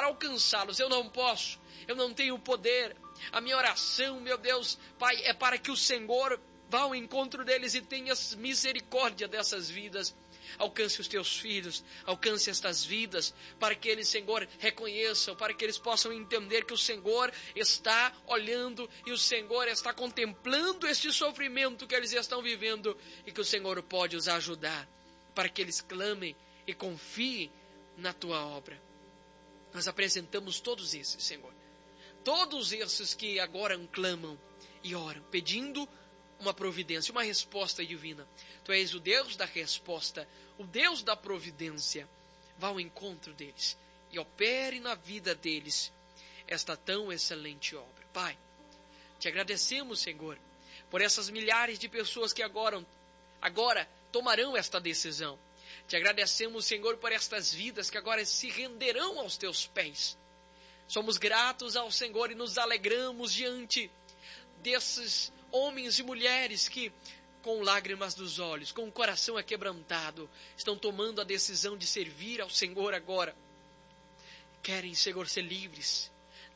alcançá-los. Eu não posso, eu não tenho poder. A minha oração, meu Deus, Pai, é para que o Senhor vá ao encontro deles e tenha misericórdia dessas vidas. Alcance os teus filhos, alcance estas vidas, para que eles, Senhor, reconheçam, para que eles possam entender que o Senhor está olhando e o Senhor está contemplando este sofrimento que eles estão vivendo e que o Senhor pode os ajudar, para que eles clamem e confiem na tua obra. Nós apresentamos todos esses, Senhor, todos esses que agora clamam e oram, pedindo uma providência, uma resposta divina. Tu és o Deus da resposta, o Deus da providência. Vá ao encontro deles e opere na vida deles esta tão excelente obra. Pai, te agradecemos, Senhor, por essas milhares de pessoas que agora tomarão esta decisão. Te agradecemos, Senhor, por estas vidas que agora se renderão aos teus pés. Somos gratos ao Senhor e nos alegramos diante desses homens e mulheres que, com lágrimas dos olhos, com o coração aquebrantado, estão tomando a decisão de servir ao Senhor agora. Querem, Senhor, ser livres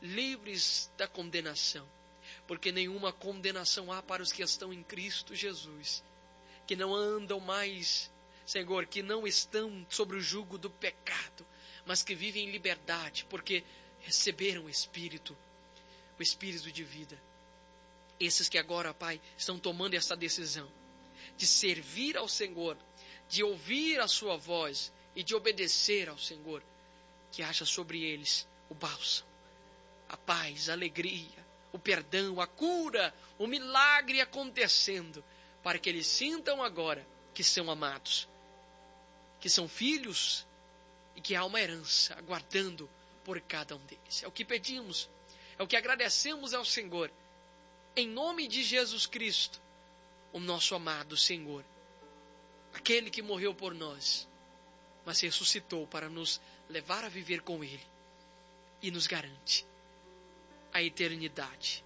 da condenação, porque nenhuma condenação há para os que estão em Cristo Jesus, que não andam mais, Senhor, que não estão sobre o jugo do pecado, mas que vivem em liberdade, porque receberam o Espírito de vida. Esses que agora, Pai, estão tomando essa decisão de servir ao Senhor, de ouvir a sua voz e de obedecer ao Senhor, que haja sobre eles o bálsamo, a paz, a alegria, o perdão, a cura, o milagre acontecendo, para que eles sintam agora que são amados, que são filhos e que há uma herança aguardando por cada um deles. É o que pedimos, é o que agradecemos ao Senhor, em nome de Jesus Cristo, o nosso amado Senhor, aquele que morreu por nós, mas ressuscitou para nos levar a viver com Ele e nos garante a eternidade.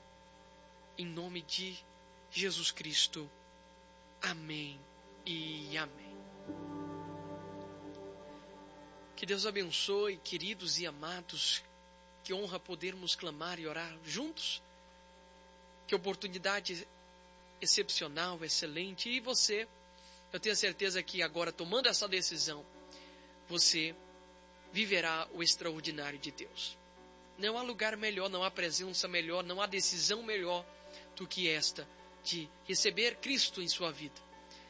Em nome de Jesus Cristo, amém e amém. Que Deus abençoe, queridos e amados, que honra podermos clamar e orar juntos. Que oportunidade excepcional, excelente. E você, eu tenho certeza que agora, tomando essa decisão, você viverá o extraordinário de Deus. Não há lugar melhor, não há presença melhor, não há decisão melhor do que esta, de receber Cristo em sua vida.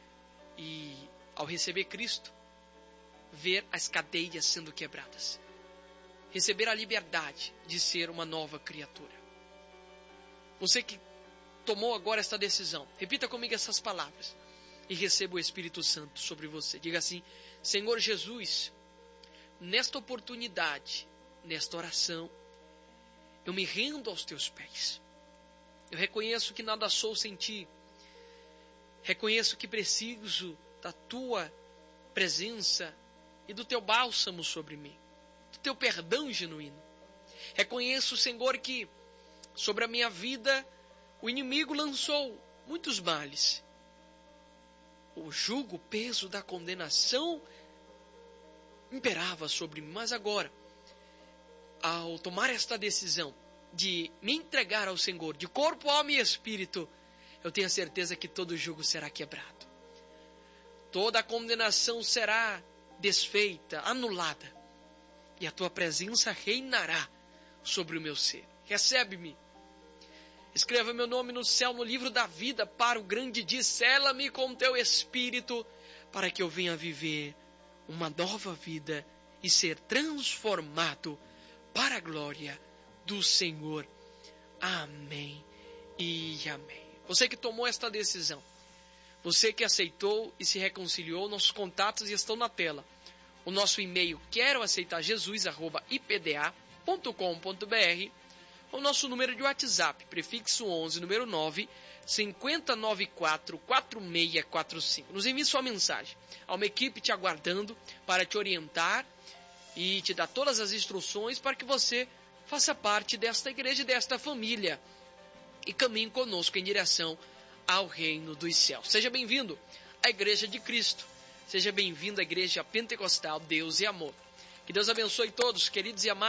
E ao receber Cristo, ver as cadeias sendo quebradas. Receber a liberdade de ser uma nova criatura. Você que tomou agora esta decisão, repita comigo essas palavras e receba o Espírito Santo sobre você. Diga assim: Senhor Jesus, nesta oportunidade, nesta oração, eu me rendo aos teus pés. Eu reconheço que nada sou sem ti. Reconheço que preciso da tua presença e do teu bálsamo sobre mim, do teu perdão genuíno. Reconheço, Senhor, que sobre a minha vida o inimigo lançou muitos males. O jugo, o peso da condenação imperava sobre mim. Mas agora, ao tomar esta decisão de me entregar ao Senhor, de corpo, alma e espírito, eu tenho a certeza que todo jugo será quebrado. Toda a condenação será desfeita, anulada. E a tua presença reinará sobre o meu ser. Recebe-me. Escreva meu nome no céu, no livro da vida, para o grande dia. Sela-me com teu Espírito, para que eu venha viver uma nova vida e ser transformado para a glória do Senhor. Amém e amém. Você que tomou esta decisão, você que aceitou e se reconciliou, nossos contatos estão na tela. O nosso e-mail, queroaceitarjesus@ipda.com.br. O nosso número de WhatsApp, prefixo 11, número 9, 5094-4645. Nos envie sua mensagem. Há uma equipe te aguardando para te orientar e te dar todas as instruções para que você faça parte desta igreja e desta família e caminhe conosco em direção ao reino dos céus. Seja bem-vindo à Igreja de Cristo. Seja bem-vindo à Igreja Pentecostal Deus e Amor. Que Deus abençoe todos, queridos e amados.